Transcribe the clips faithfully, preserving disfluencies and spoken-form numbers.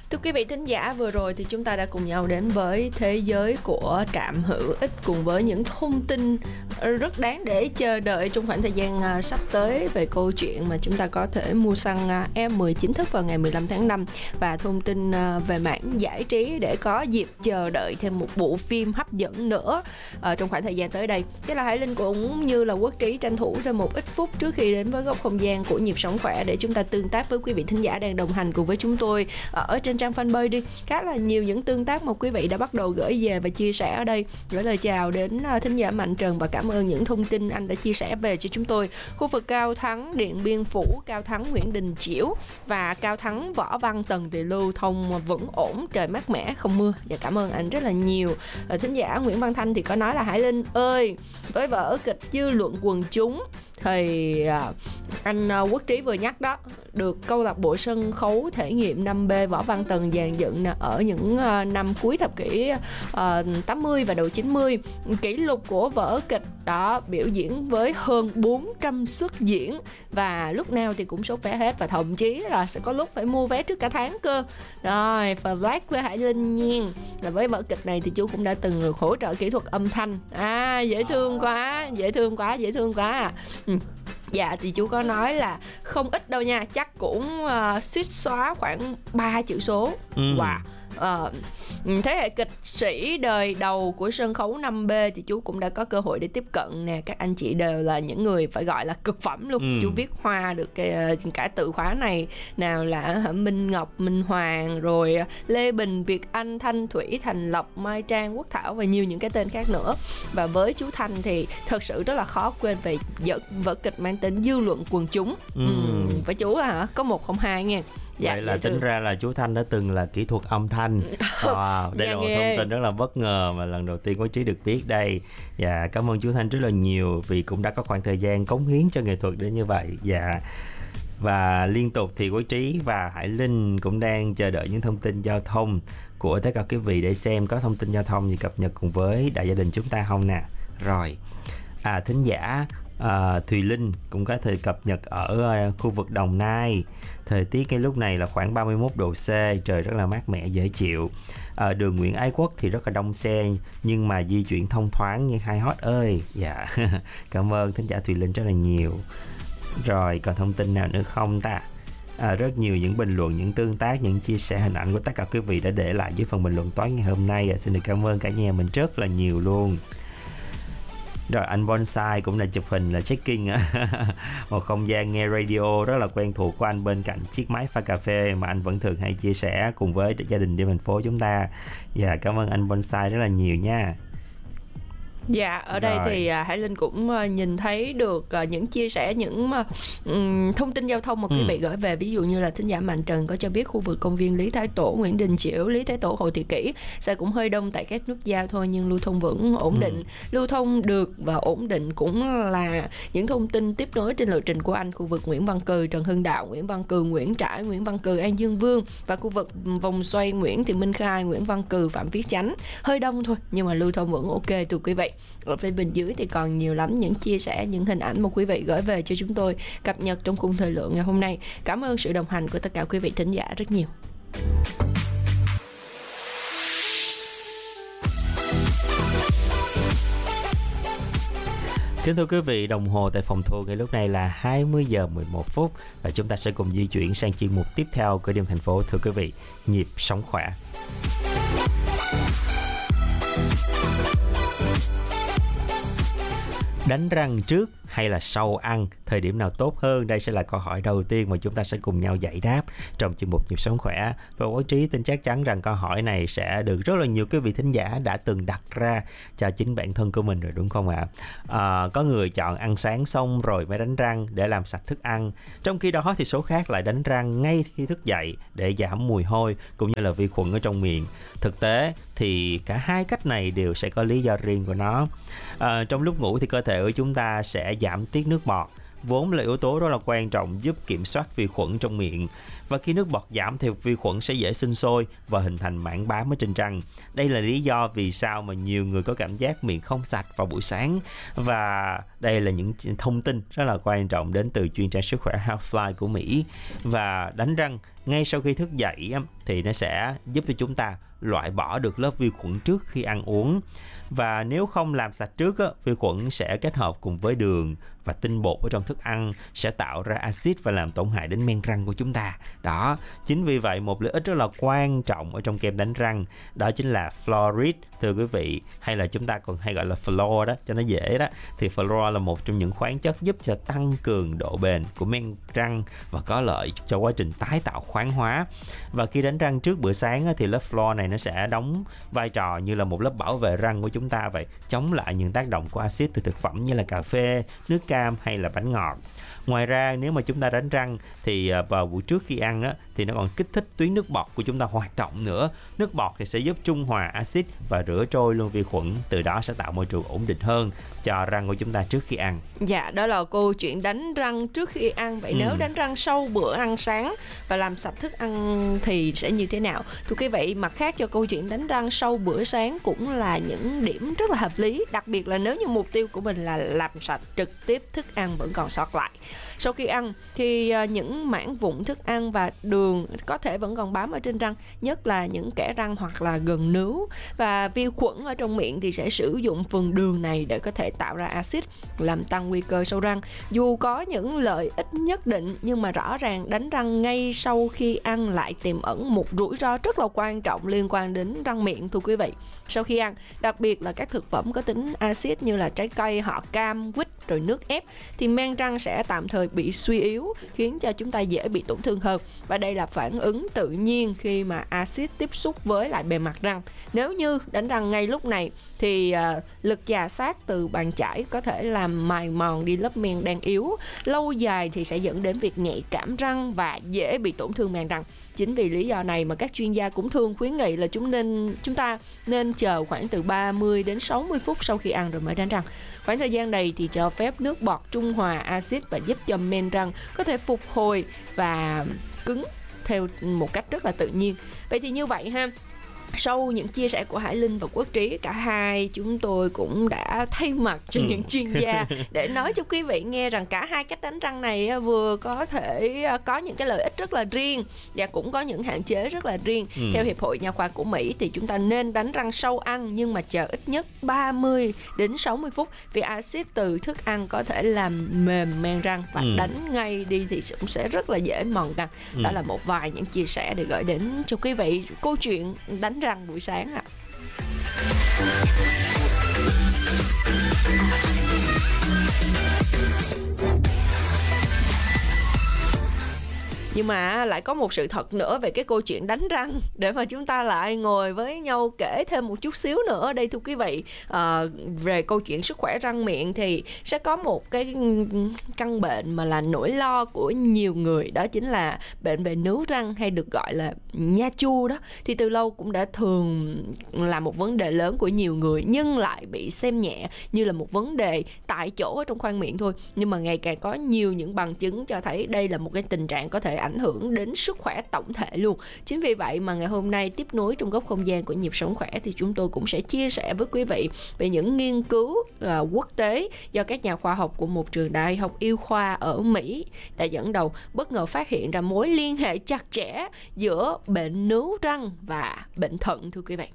Thưa quý vị thính giả, vừa rồi thì chúng ta đã cùng nhau đến với thế giới của Trạm Hữu Ích cùng với những thông tin rất đáng để chờ đợi trong khoảng thời gian sắp tới về câu chuyện mà chúng ta có thể mua xăng E mười chính thức vào ngày mười lăm tháng năm và thông tin về mảng giải trí để có dịp chờ đợi thêm một bộ phim hấp dẫn nữa ở trong khoảng thời gian tới đây. Thế là Hải Linh cũng như là Quốc Trí tranh thủ thêm một ít phút trước khi đến với góc không gian của Nhịp Sống Khỏe để chúng ta tương tác với quý vị thính giả đang đồng hành cùng với chúng tôi ở trên trang fanpage đi. Khá là nhiều những tương tác mà quý vị đã bắt đầu gửi về và chia sẻ ở đây. Gửi lời chào đến thính giả Mạnh Trần và cảm ơn những thông tin anh đã chia sẻ về cho chúng tôi. Khu vực Cao Thắng, Điện Biên Phủ, Cao Thắng, Nguyễn Đình Chiểu và Cao Thắng, Võ Văn Tần thì lưu thông vẫn ổn, trời mát mẻ, không mưa. Và cảm ơn anh rất là nhiều. Thính giả Nguyễn Văn Thanh thì có nói là Hải Linh ơi, với vở kịch Dư Luận Quần Chúng thì anh Quốc Trí vừa nhắc đó, được câu lạc bộ sân khấu thể nghiệm năm B Võ Văn Tần dàn dựng ở những năm cuối thập kỷ tám mươi và đầu chín mươi. Kỷ lục của vở kịch đó biểu diễn với hơn bốn trăm suất diễn và lúc nào thì cũng sold vé hết và thậm chí là sẽ có lúc phải mua vé trước cả tháng cơ. Rồi, flash với Hải Linh nhiên là với vở kịch này thì chú cũng đã từng được hỗ trợ kỹ thuật âm thanh. À, dễ thương quá, dễ thương quá, dễ thương quá à. Ừ. Dạ thì chú có nói là không ít đâu nha, chắc cũng uh, suýt xóa khoảng ba chữ số. Ừ. Wow. Uh, thế hệ kịch sĩ đời đầu của sân khấu năm B thì chú cũng đã có cơ hội để tiếp cận nè. Các anh chị đều là những người phải gọi là cực phẩm luôn. Ừ. Chú viết hoa được cái, cả từ khóa này. Nào là Minh Ngọc, Minh Hoàng, rồi Lê Bình, Việt Anh, Thanh Thủy, Thành Lộc, Mai Trang, Quốc Thảo và nhiều những cái tên khác nữa. Và với chú Thanh thì thật sự rất là khó quên về vở, vở kịch mang tên Dư Luận Quần Chúng. Ừ. Ừ, với chú hả? Có một không hai nha. Dạ, vậy là tính được. Ra là chú Thanh đã từng là kỹ thuật âm thanh. Wow, đây là một thông tin rất là bất ngờ mà lần đầu tiên Quốc Trí được biết đây. Dạ, cảm ơn chú Thanh rất là nhiều vì cũng đã có khoảng thời gian cống hiến cho nghệ thuật đến như vậy. Dạ. Và liên tục thì Quốc Trí và Hải Linh cũng đang chờ đợi những thông tin giao thông của tất cả quý vị để xem có thông tin giao thông gì cập nhật cùng với đại gia đình chúng ta không nè. Rồi, à, thính giả À, Thùy Linh cũng có thời cập nhật ở uh, khu vực Đồng Nai. Thời tiết cái lúc này là khoảng ba mươi mốt độ C, trời rất là mát mẻ dễ chịu. À, đường Nguyễn Ái Quốc thì rất là đông xe nhưng mà di chuyển thông thoáng như hai hot ơi. Dạ, cảm ơn thính giả Thùy Linh rất là nhiều. Rồi, còn thông tin nào nữa không ta? À, rất nhiều những bình luận, những tương tác, những chia sẻ hình ảnh của tất cả quý vị đã để lại dưới phần bình luận tối ngày hôm nay. À, xin được cảm ơn cả nhà mình rất là nhiều luôn. Rồi anh Bonsai cũng là chụp hình là check-in một không gian nghe radio rất là quen thuộc của anh bên cạnh chiếc máy pha cà phê mà anh vẫn thường hay chia sẻ cùng với gia đình đi thành phố chúng ta. Dạ, cảm ơn anh Bonsai rất là nhiều nha. Dạ, ở đây rồi. Thì Hải Linh cũng nhìn thấy được những chia sẻ, những um, thông tin giao thông mà quý vị ừ. gửi về. Ví dụ như là thính giả Mạnh Trần có cho biết khu vực công viên Lý Thái Tổ, Nguyễn Đình Chiểu, Lý Thái Tổ, Hồ Thị Kỷ sẽ cũng hơi đông tại các nút giao thôi nhưng lưu thông vẫn ổn định. Ừ. Lưu thông được và ổn định cũng là những thông tin tiếp nối trên lộ trình của anh. Khu vực Nguyễn Văn Cừ, Trần Hưng Đạo, Nguyễn Văn Cừ, Nguyễn Trãi, Nguyễn Văn Cừ, An Dương Vương và khu vực vòng xoay Nguyễn Thị Minh Khai, Nguyễn Văn Cừ, Phạm Viết Chánh. Hơi đông thôi nhưng mà lưu thông vẫn ok thưa quý vị. Ở phía bên dưới thì còn nhiều lắm những chia sẻ, những hình ảnh mà quý vị gửi về cho chúng tôi cập nhật trong khung thời lượng ngày hôm nay. Cảm ơn sự đồng hành của tất cả quý vị thính giả rất nhiều. Kính thưa quý vị, đồng hồ tại phòng thu ngay lúc này là hai mươi giờ mười một phút và chúng ta sẽ cùng di chuyển sang chuyên mục tiếp theo của đêm thành phố. Thưa quý vị, Nhịp Sống Khỏe. Đánh răng trước hay là sau ăn, thời điểm nào tốt hơn? Đây sẽ là câu hỏi đầu tiên mà chúng ta sẽ cùng nhau giải đáp trong chuyên mục Nhịp Sống Khỏe. Và Quốc Trí tin chắc chắn rằng câu hỏi này sẽ được rất là nhiều quý vị thính giả đã từng đặt ra cho chính bản thân của mình rồi đúng không ạ? À, có người chọn ăn sáng xong rồi mới đánh răng để làm sạch thức ăn. Trong khi đó thì số khác lại đánh răng ngay khi thức dậy để giảm mùi hôi cũng như là vi khuẩn ở trong miệng. Thực tế thì cả hai cách này đều sẽ có lý do riêng của nó. À, trong lúc ngủ thì cơ thể của chúng ta sẽ giảm tiết nước bọt, vốn là yếu tố rất là quan trọng giúp kiểm soát vi khuẩn trong miệng. Và khi nước bọt giảm thì vi khuẩn sẽ dễ sinh sôi và hình thành mảng bám ở trên răng. Đây là lý do vì sao mà nhiều người có cảm giác miệng không sạch vào buổi sáng. Và đây là những thông tin rất là quan trọng đến từ chuyên trang sức khỏe Healthline của Mỹ. Và đánh răng ngay sau khi thức dậy thì nó sẽ giúp cho chúng ta loại bỏ được lớp vi khuẩn trước khi ăn uống. Và nếu không làm sạch trước, vi khuẩn sẽ kết hợp cùng với đường và tinh bột ở trong thức ăn sẽ tạo ra axit và làm tổn hại đến men răng của chúng ta. Đó, chính vì vậy một lợi ích rất là quan trọng ở trong kem đánh răng đó chính là fluoride, thưa quý vị, hay là chúng ta còn hay gọi là fluor đó cho nó dễ đó. Thì fluor là một trong những khoáng chất giúp cho tăng cường độ bền của men răng và có lợi cho quá trình tái tạo khoáng hóa. Và khi đánh răng trước bữa sáng thì lớp fluor này nó sẽ đóng vai trò như là một lớp bảo vệ răng của chúng ta vậy, chống lại những tác động của axit từ thực phẩm như là cà phê, nước cam hay là bánh ngọt. Ngoài ra nếu mà chúng ta đánh răng thì vào buổi trước khi ăn á, thì nó còn kích thích tuyến nước bọt của chúng ta hoạt động nữa. Nước bọt thì sẽ giúp trung hòa axit và rửa trôi luôn vi khuẩn, từ đó sẽ tạo môi trường ổn định hơn cho răng của chúng ta trước khi ăn. Dạ, đó là câu chuyện đánh răng trước khi ăn. Vậy ừ. nếu đánh răng sau bữa ăn sáng và làm sạch thức ăn thì sẽ như thế nào? Thưa quý vị, mặt khác cho câu chuyện đánh răng sau bữa sáng cũng là những điểm rất là hợp lý, đặc biệt là nếu như mục tiêu của mình là làm sạch trực tiếp thức ăn vẫn còn sót lại. Sau khi ăn thì những mảng vụn thức ăn và đường có thể vẫn còn bám ở trên răng, nhất là những kẽ răng hoặc là gần nướu. Và vi khuẩn ở trong miệng thì sẽ sử dụng phần đường này để có thể tạo ra axit, làm tăng nguy cơ sâu răng. Dù có những lợi ích nhất định nhưng mà rõ ràng đánh răng ngay sau khi ăn lại tiềm ẩn một rủi ro rất là quan trọng liên quan đến răng miệng, thưa quý vị. Sau khi ăn, đặc biệt là các thực phẩm có tính axit như là trái cây, họ cam, quýt rồi nước ép, thì men răng sẽ tạm thời bị suy yếu, khiến cho chúng ta dễ bị tổn thương hơn. Và đây là phản ứng tự nhiên khi mà axit tiếp xúc với lại bề mặt răng. Nếu như đánh răng ngay lúc này thì uh, lực chà sát từ bàn chải có thể làm mài mòn đi lớp men đang yếu. Lâu dài thì sẽ dẫn đến việc nhạy cảm răng và dễ bị tổn thương men răng. Chính vì lý do này mà các chuyên gia cũng thường khuyến nghị là chúng nên chúng ta nên chờ khoảng từ ba mươi đến sáu mươi phút sau khi ăn rồi mới đánh răng. Khoảng thời gian này thì cho phép nước bọt trung hòa axit và giúp cho men răng có thể phục hồi và cứng theo một cách rất là tự nhiên. Vậy thì như vậy ha, sau những chia sẻ của Hải Linh và Quốc Trí, cả hai chúng tôi cũng đã thay mặt cho ừ. những chuyên gia để nói cho quý vị nghe rằng cả hai cách đánh răng này vừa có thể có những cái lợi ích rất là riêng và cũng có những hạn chế rất là riêng. Ừ. Theo Hiệp hội Nha khoa của Mỹ thì chúng ta nên đánh răng sau ăn nhưng mà chờ ít nhất ba mươi đến sáu mươi phút vì axit từ thức ăn có thể làm mềm men răng và ừ. đánh ngay đi thì cũng sẽ rất là dễ mòn răng. Ừ. Đó là một vài những chia sẻ để gửi đến cho quý vị câu chuyện đánh răng buổi sáng ạ. Nhưng mà lại có một sự thật nữa về cái câu chuyện đánh răng để mà chúng ta lại ngồi với nhau kể thêm một chút xíu nữa đây thưa quý vị. À, về câu chuyện sức khỏe răng miệng thì sẽ có một cái căn bệnh mà là nỗi lo của nhiều người, đó chính là bệnh về nướu răng hay được gọi là nha chu đó. Thì từ lâu cũng đã thường là một vấn đề lớn của nhiều người nhưng lại bị xem nhẹ như là một vấn đề tại chỗ ở trong khoang miệng thôi. Nhưng mà ngày càng có nhiều những bằng chứng cho thấy đây là một cái tình trạng có thể ảnh hưởng đến sức khỏe tổng thể luôn. Chính vì vậy mà ngày hôm nay tiếp nối trong góc không gian của Nhịp Sống Khỏe thì chúng tôi cũng sẽ chia sẻ với quý vị về những nghiên cứu uh, quốc tế do các nhà khoa học của một trường đại học y khoa ở Mỹ đã dẫn đầu, bất ngờ phát hiện ra mối liên hệ chặt chẽ giữa bệnh nướu răng và bệnh thận, thưa quý vị.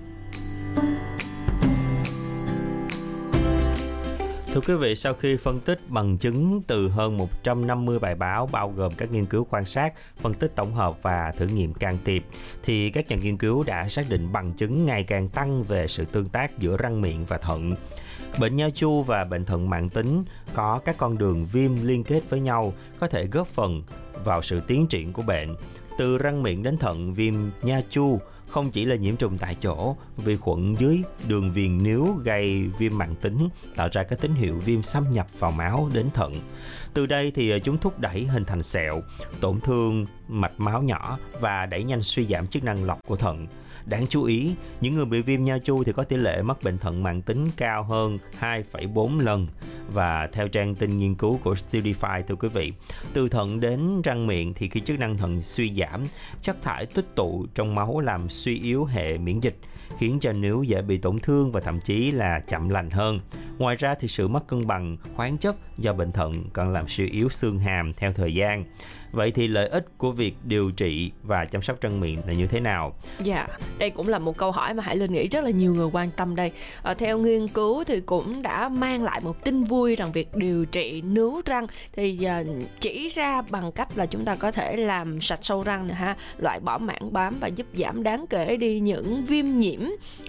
Thưa quý vị, sau khi phân tích bằng chứng từ hơn một trăm năm mươi bài báo bao gồm các nghiên cứu quan sát, phân tích tổng hợp và thử nghiệm can thiệp, thì các nhà nghiên cứu đã xác định bằng chứng ngày càng tăng về sự tương tác giữa răng miệng và thận. Bệnh nha chu và bệnh thận mãn tính có các con đường viêm liên kết với nhau, có thể góp phần vào sự tiến triển của bệnh. Từ răng miệng đến thận, viêm nha chu không chỉ là nhiễm trùng tại chỗ, vi khuẩn dưới đường viền níu gây viêm mãn tính, tạo ra các tín hiệu viêm xâm nhập vào máu đến thận. Từ đây thì chúng thúc đẩy hình thành sẹo, tổn thương mạch máu nhỏ và đẩy nhanh suy giảm chức năng lọc của thận. Đáng chú ý, những người bị viêm nha chu thì có tỷ lệ mắc bệnh thận mãn tính cao hơn hai phẩy bốn lần. Và theo trang tin nghiên cứu của Studify, thưa quý vị, từ thận đến răng miệng thì khi chức năng thận suy giảm, chất thải tích tụ trong máu làm suy yếu hệ miễn dịch, khiến cho níu dễ bị tổn thương và thậm chí là chậm lành hơn. Ngoài ra thì sự mất cân bằng khoáng chất do bệnh thận còn làm suy yếu xương hàm theo thời gian. Vậy thì lợi ích của việc điều trị và chăm sóc răng miệng là như thế nào? Dạ, yeah, đây cũng là một câu hỏi mà Hải Linh nghĩ rất là nhiều người quan tâm đây. À, theo nghiên cứu thì cũng đã mang lại một tin vui rằng việc điều trị nướu răng thì uh, chỉ ra bằng cách là chúng ta có thể làm sạch sâu răng nè ha, loại bỏ mảng bám và giúp giảm đáng kể đi những viêm nhiễm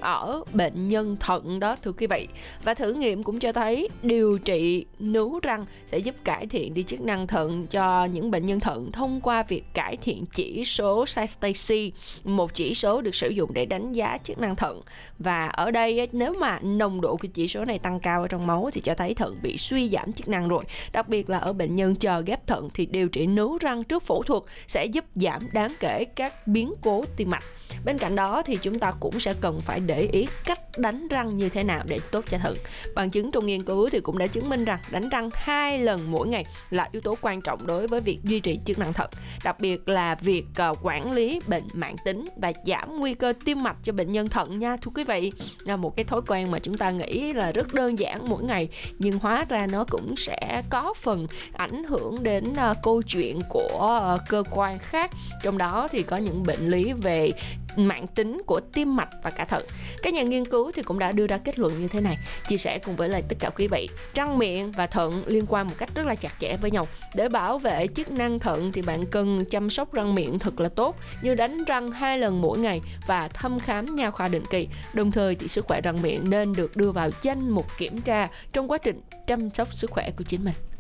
ở bệnh nhân thận đó, thưa quý vị. Và thử nghiệm cũng cho thấy điều trị nướu răng sẽ giúp cải thiện đi chức năng thận cho những bệnh nhân thận thông qua việc cải thiện chỉ số Cystacy, một chỉ số được sử dụng để đánh giá chức năng thận. Và ở đây nếu mà nồng độ của chỉ số này tăng cao ở trong máu thì cho thấy thận bị suy giảm chức năng rồi. Đặc biệt là ở bệnh nhân chờ ghép thận thì điều trị nướu răng trước phẫu thuật sẽ giúp giảm đáng kể các biến cố tim mạch. Bên cạnh đó thì chúng ta cũng sẽ cần phải để ý cách đánh răng như thế nào để tốt cho thận. Bằng chứng trong nghiên cứu thì cũng đã chứng minh rằng đánh răng hai lần mỗi ngày là yếu tố quan trọng đối với việc duy trì chức năng thận, đặc biệt là việc uh, quản lý bệnh mãn tính và giảm nguy cơ tim mạch cho bệnh nhân thận nha, thưa quý vị. Là một cái thói quen mà chúng ta nghĩ là rất đơn giản mỗi ngày, nhưng hóa ra nó cũng sẽ có phần ảnh hưởng đến uh, câu chuyện của uh, cơ quan khác, trong đó thì có những bệnh lý về mãn tính của tim mạch và cả thận. Các nhà nghiên cứu thì cũng đã đưa ra kết luận như thế này, chia sẻ cùng với lại tất cả quý vị. Răng miệng và thận liên quan một cách rất là chặt chẽ với nhau. Để bảo vệ chức năng thận thì bạn cần chăm sóc răng miệng thật là tốt, như đánh răng hai lần mỗi ngày và thăm khám nha khoa định kỳ. Đồng thời thì sức khỏe răng miệng nên được đưa vào danh mục kiểm tra trong quá trình chăm sóc sức khỏe của chính mình.